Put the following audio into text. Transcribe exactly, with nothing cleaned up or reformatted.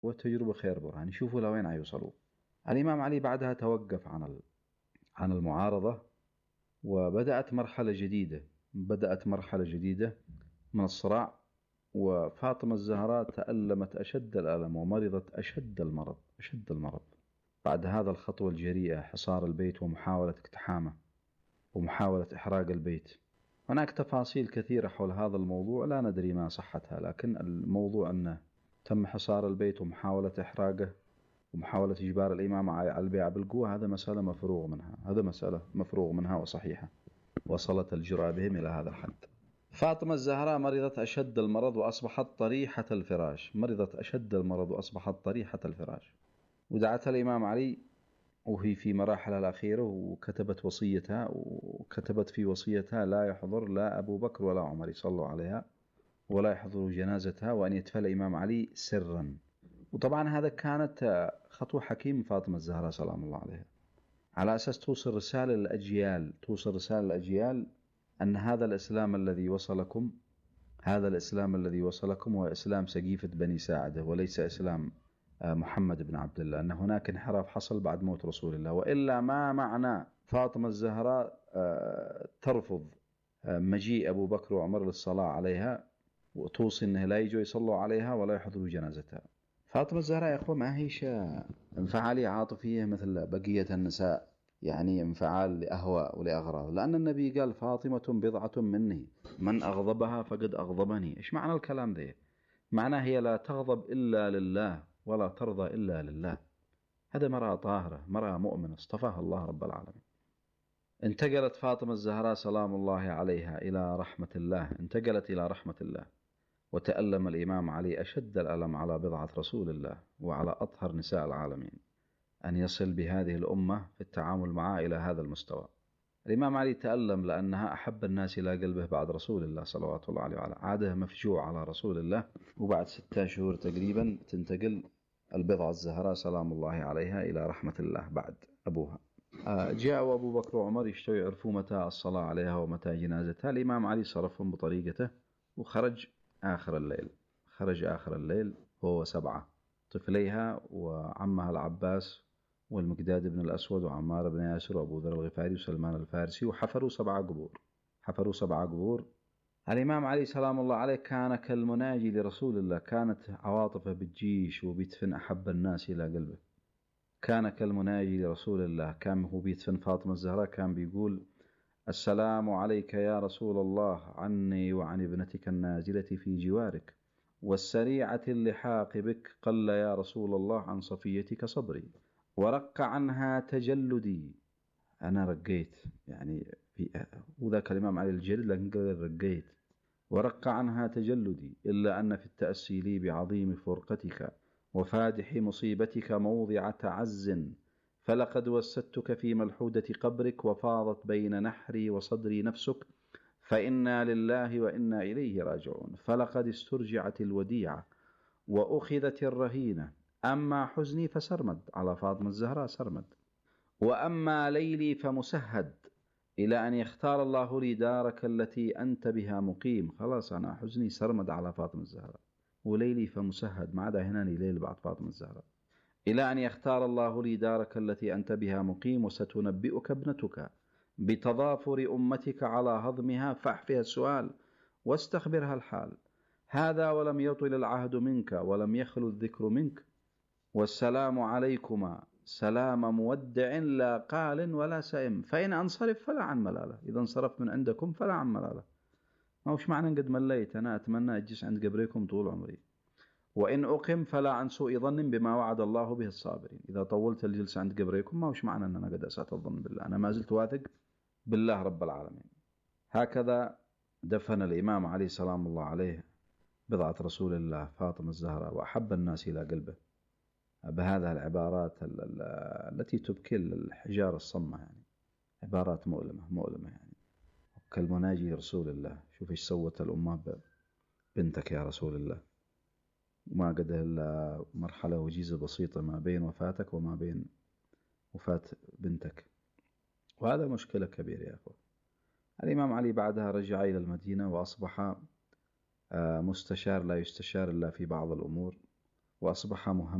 والتجربة خير برهان، شوفوا لوين هيوصلوا. الإمام علي بعدها توقف عن عن المعارضة، وبدأت مرحلة جديدة بدأت مرحلة جديدة من الصراع. وفاطمة الزهراء تألمت أشد الألم ومرضت أشد المرض أشد المرض بعد هذا الخطوة الجريئة، حصار البيت ومحاولة اقتحامه ومحاولة إحراق البيت. هناك تفاصيل كثيرة حول هذا الموضوع لا ندري ما صحتها، لكن الموضوع أنه تم حصار البيت ومحاولة إحراقه ومحاولة إجبار الإمام على البيع بالقوة، هذا مسألة مفروغ منها هذا مسألة مفروغ منها وصحيحة. وصلت الجرأة بهم إلى هذا الحد. فاطمة الزهراء مرضت أشد المرض وأصبحت طريحة الفراش مرضت أشد المرض وأصبحت طريحة الفراش ودعتها الإمام علي وهي في مراحلها الأخيرة، وكتبت وصيتها وكتبت في وصيتها لا يحضر لا أبو بكر ولا عمر يصلوا عليها ولا يحضروا جنازتها، وأن يدفن الإمام علي سرا. وطبعا هذا كانت خطوة حكيم فاطمة الزهراء سلام الله عليها، على أساس توصل رسالة للأجيال توصل رسالة للأجيال أن هذا الإسلام الذي وصلكم هذا الإسلام الذي وصلكم هو إسلام سقيفة بني ساعدة وليس إسلام محمد بن عبد الله، أن هناك انحراف حصل بعد موت رسول الله. وإلا ما معنى فاطمة الزهراء ترفض مجيء أبو بكر وعمر للصلاة عليها وتوصي أنه لا يجوا يصلوا عليها ولا يحضروا جنازتها؟ فاطمة الزهراء يا أخوة ما هيش انفعالية عاطفية مثل بقية النساء، يعني انفعال لأهواء ولأغراض، لأن النبي قال فاطمة بضعة مني من أغضبها فقد أغضبني. إيش معنى الكلام ذي؟ معناه هي لا تغضب إلا لله ولا ترضى إلا لله. هذا مرأة طاهرة، مرأة مؤمنة اصطفاها الله رب العالمين. انتقلت فاطمة الزهراء سلام الله عليها إلى رحمة الله انتقلت إلى رحمة الله. وتألم الإمام علي أشد الألم على بضعة رسول الله وعلى أطهر نساء العالمين أن يصل بهذه الأمة في التعامل معها إلى هذا المستوى. الإمام علي تألم لأنها أحب الناس إلى قلبه بعد رسول الله صلوات الله عليه وعلى عاده مفجوع على رسول الله، وبعد ستة شهور تقريبا تنتقل البضعة الزهراء سلام الله عليها إلى رحمة الله بعد أبوها. جاءوا أبو بكر وعمر يشتوا يعرفوا متى الصلاة عليها ومتى جنازتها. الإمام علي صرفهم بطريقته وخرج آخر الليل خرج آخر الليل هو سبعة طفليها وعمها العباس والمقداد بن الأسود وعمار بن ياسر وأبو ذر الغفاري وسلمان الفارسي، وحفروا سبعة قبور حفروا سبعة قبور. الإمام علي سلام الله عليه كان كالمناجي لرسول الله، كانت عواطفه بالجيش وبيدفن أحب الناس إلى قلبه، كان كالمناجي لرسول الله. كان هو بيدفن فاطمة الزهراء كان بيقول السلام عليك يا رسول الله عني وعن ابنتك النازلة في جوارك والسريعة اللحاق بك، قل يا رسول الله عن صفيتك صبري ورق عنها تجلدي. أنا رقيت يعني في وذاك الإمام علي الجلد لكن قال رقيت. ورق عنها تجلدي إلا أن في التأسي لي بعظيم فرقتك وفادح مصيبتك موضع تعز، فلقد وسدتك في ملحودة قبرك وفاضت بين نحري وصدري نفسك، فإنا لله وإنا إليه راجعون. فلقد استرجعت الوديعة وأخذت الرهينة، أما حزني فسرمد على فاطمة الزهراء سرمد، وأما ليلي فمسهد إلى أن يختار الله لي دارك التي أنت بها مقيم. خلاص أنا حزني سرمد على فاطمة الزهراء، وليلي فمسهد ما عدا هنا ليل بعد فاطمة الزهراء، إلى أن يختار الله لي دارك التي أنت بها مقيم وستنبئك ابنتك بتضافر أمتك على هضمها، فاحفها السؤال واستخبرها الحال. هذا ولم يطل العهد منك ولم يخل الذكر منك، والسلام عليكما سلام مودع لا قال ولا سائم، فإن أنصرف فلا عن ملالة، إذا انصرف من عندكم فلا عن ملالة. ما وش معنى قد مليت أنا أتمنى أجلس عند قبركم طول عمري، وإن أقم فلا عن سوء ظن بما وعد الله به الصابرين. إذا طولت الجلسة عند قبركم ما وش معنى أن أنا قد أسأت الظن بالله، أنا ما زلت واثق بالله رب العالمين. هكذا دفن الإمام علي سلام الله عليه بضعة رسول الله فاطمة الزهراء وأحب الناس إلى قلبه بهذه العبارات التي تبكي الحجار الصمة، يعني عبارات مؤلمة مؤلمة يعني كالمناجي رسول الله. شوف إيش سوت الأمة بنتك يا رسول الله، وما قد إلا مرحلة وجيزة بسيطة ما بين وفاتك وما بين وفاة بنتك، وهذا مشكلة كبيرة يا أخوة. الإمام علي بعدها رجع إلى المدينة وأصبح مستشار لا يستشار إلا في بعض الأمور، وأصبح مهمشا